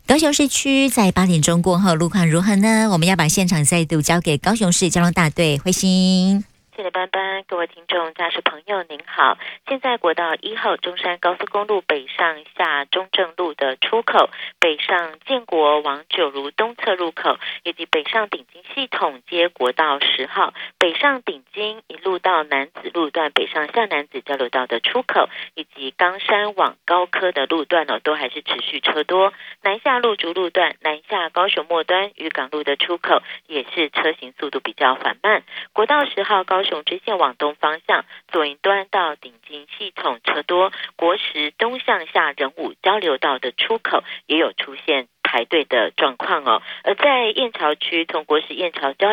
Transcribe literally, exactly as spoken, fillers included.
高雄市区在八点钟过后路况如何呢？我们要把现场再度交给高雄市交通大队慧欣。 谢谢班班，各位听众驾驶朋友您好，现在国道一号中山高速公路北上下中正路的出口，北上建国往九如东侧入口，以及北上顶金系统接国道十号，北上顶金一路到南子路段北上下南子交流道的出口，以及冈山往高科的路段哦，都还是持续车多。南下路竹路段南下高雄末端渔港路的出口也是车行速度比较缓慢。国道十号高雄支线往东方向左营端到顶金系统车多，国十东向下仁武交流道的出口也有出现排队的状况哦。而在燕巢区从国十燕巢交